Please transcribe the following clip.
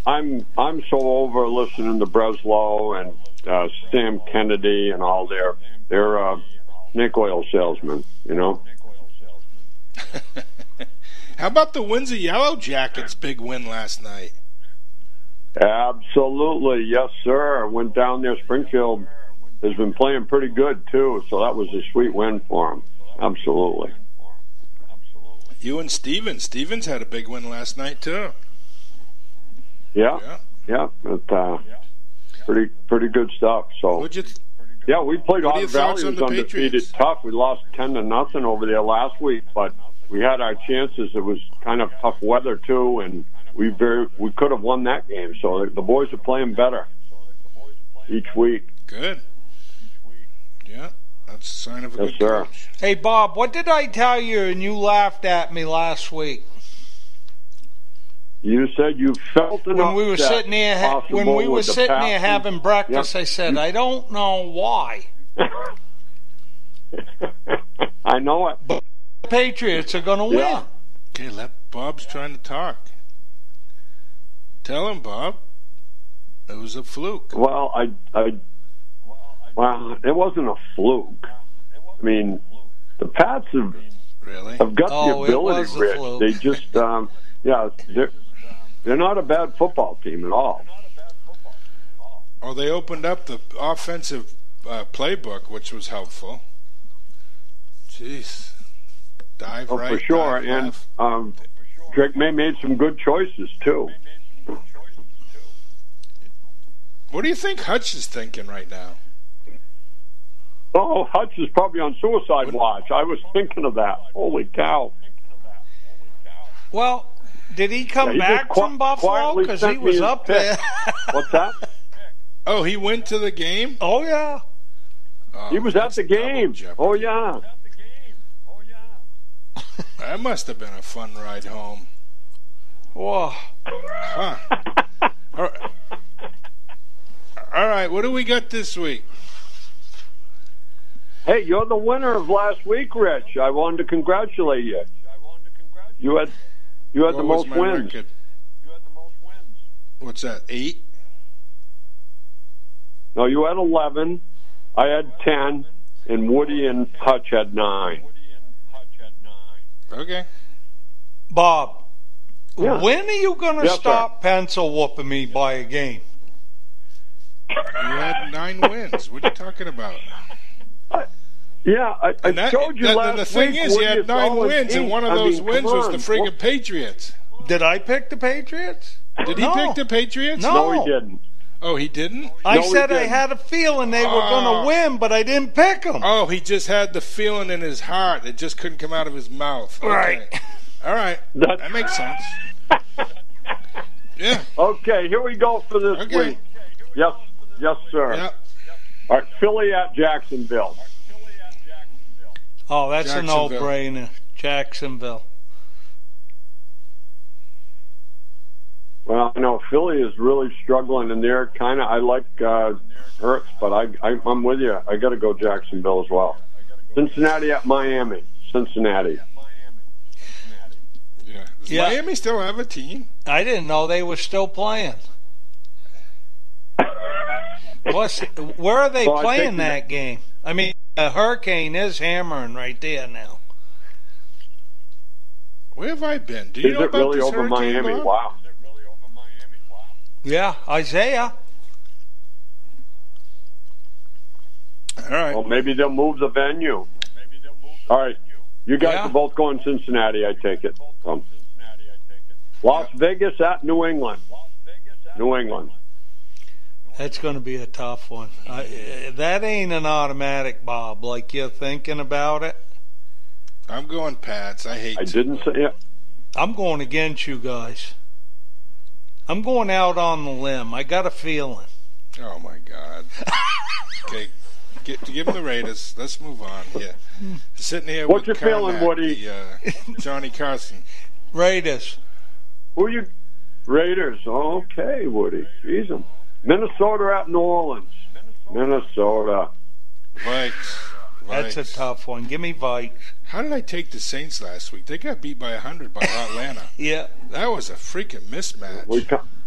I'm so over listening to Breslow and Sam Kennedy and all their snake oil salesmen, you know. How about the Windsor Yellow Jackets' big win last night? Absolutely, yes, sir. Went down there. Springfield has been playing pretty good, too, so that was a sweet win for them. Absolutely. You and Stevens. Stevens had a big win last night, too. Yeah. But, pretty good stuff. So, we played Otter Valley. Was undefeated tough. We lost 10-0 over there last week, but we had our chances. It was kind of tough weather, too, and we could have won that game. So the boys are playing better each week. Good. Yeah, that's a sign of a good coach. Hey, Bob, what did I tell you and you laughed at me last week? You said you felt an when we were sitting there having breakfast. Yep. I said, I don't know why. I know it. But the Patriots are going to win. Okay, Bob's trying to talk. Tell him, Bob. It was a fluke. Well, it wasn't a fluke. I mean, the Pats have got the ability, Rich. Fluke. They just, they're not a bad football team at all. Oh, they opened up the offensive playbook, which was helpful. Jeez. Dive right. For sure. And Drake May made some good choices, too. What do you think Hutch is thinking right now? Oh, Hutch is probably on suicide watch. I was thinking of that. Holy cow. Well, did he come back from Buffalo? Because he was up there. What's that? Oh, he went to the game? Oh, yeah. He was at the game. Oh, yeah. That must have been a fun ride home. Whoa. Huh. All right, what do we got this week? Hey, you're the winner of last week, Rich. I wanted to congratulate you. You had the most wins. Record? What's that, 8? No, you had 11. I had 10, and Woody and Hutch had 9. Okay. Bob, when are you going to stop pencil whooping me by a game? You had 9 wins. What are you talking about? I showed you last week. The thing is, you had 9 wins, and one of those wins was the friggin' Patriots. Did I pick the Patriots? Did he pick the Patriots? No, he didn't. Oh, he didn't? I said I had a feeling they were going to win, but I didn't pick them. Oh, he just had the feeling in his heart. It just couldn't come out of his mouth. Okay. Right. All right. That makes sense. Yeah. Okay, here we go for this week. Yes, sir. Yep. All right, Philly at Jacksonville. Oh, that's a no-brainer. Jacksonville. Well, Philly is really struggling, and they're kind of. I like Hurts, but I'm with you. I got to go Jacksonville as well. Cincinnati at Miami. Cincinnati. Yeah. Does Miami still have a team? I didn't know they were still playing. Where are they playing that game? I mean, a hurricane is hammering right there now. Where have I been? Do you know about really this over hurricane? Miami? Wow. Yeah, Isaiah. All right. Well, maybe they'll move the venue. All right. You guys are both going Cincinnati, I take it. Las Vegas at New England. New England. That's going to be a tough one. That ain't an automatic, Bob, like you're thinking about it. I'm going Pats. I didn't say it. I'm going against you guys. I'm going out on the limb. I got a feeling. Oh, my God. Okay, give him the Raiders. Let's move on. Yeah. Sitting here What's with your feeling, Woody? Johnny Carson. Raiders. Who you? Raiders. Okay, Woody. Jeez. Minnesota at New Orleans. Minnesota. Vikes. That's a tough one. Give me Vikes. How did I take the Saints last week? They got beat by 100 by Atlanta. Yeah. That was a freaking mismatch.